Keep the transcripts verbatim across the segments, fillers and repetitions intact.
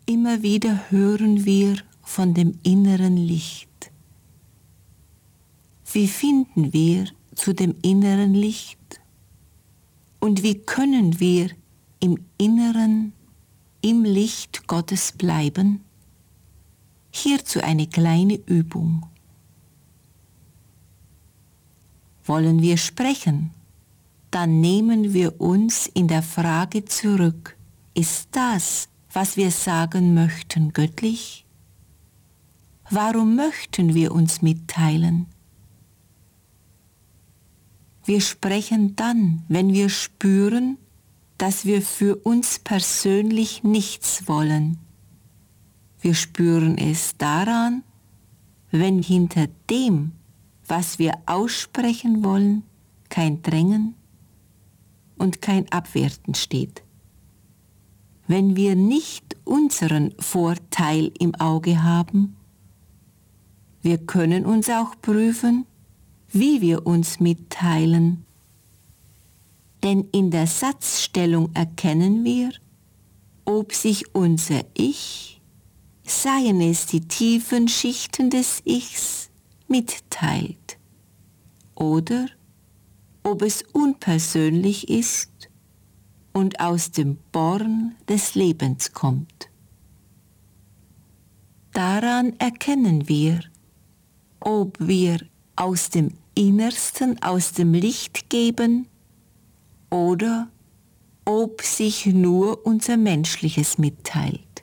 Immer wieder hören wir von dem inneren Licht. Wie finden wir zu dem inneren Licht? Und wie können wir im Inneren, im Licht Gottes bleiben? Hierzu eine kleine Übung. Wollen wir sprechen? Dann nehmen wir uns in der Frage zurück, ist das, was wir sagen möchten, göttlich? Warum möchten wir uns mitteilen? Wir sprechen dann, wenn wir spüren, dass wir für uns persönlich nichts wollen. Wir spüren es daran, wenn hinter dem, was wir aussprechen wollen, kein Drängen und kein Abwerten steht. Wenn wir nicht unseren Vorteil im Auge haben, wir können uns auch prüfen, wie wir uns mitteilen. Denn in der Satzstellung erkennen wir, ob sich unser Ich, seien es die tiefen Schichten des Ichs, mitteilt oder ob es unpersönlich ist und aus dem Born des Lebens kommt. Daran erkennen wir, ob wir aus dem Innersten, aus dem Licht geben oder ob sich nur unser Menschliches mitteilt.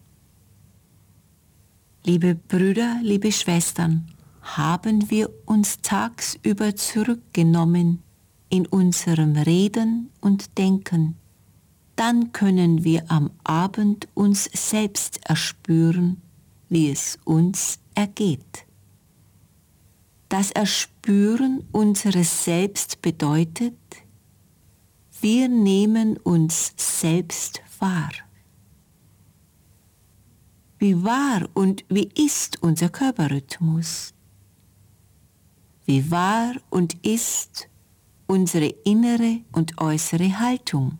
Liebe Brüder, liebe Schwestern, haben wir uns tagsüber zurückgenommen in unserem Reden und Denken, dann können wir am Abend uns selbst erspüren, wie es uns ergeht. Das Erspüren unseres Selbst bedeutet, wir nehmen uns selbst wahr. Wie war und wie ist unser Körperrhythmus? Wie war und ist unsere innere und äußere Haltung?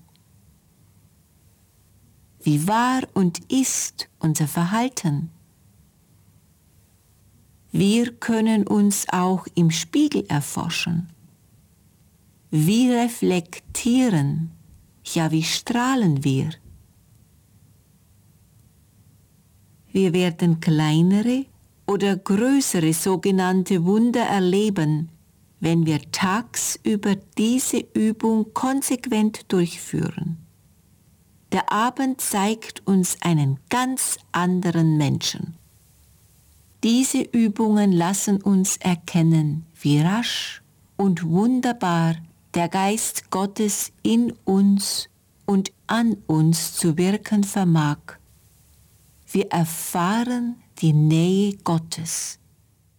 Wie war und ist unser Verhalten? Wir können uns auch im Spiegel erforschen. Wie reflektieren, ja wie strahlen wir? Wir werden kleinere oder größere sogenannte Wunder erleben, wenn wir tagsüber diese Übung konsequent durchführen. Der Abend zeigt uns einen ganz anderen Menschen. Diese Übungen lassen uns erkennen, wie rasch und wunderbar der Geist Gottes in uns und an uns zu wirken vermag. Wir erfahren die Nähe Gottes.